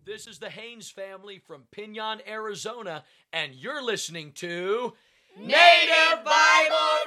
This is the Haynes family from Pinon, Arizona, and you're listening to Native Bible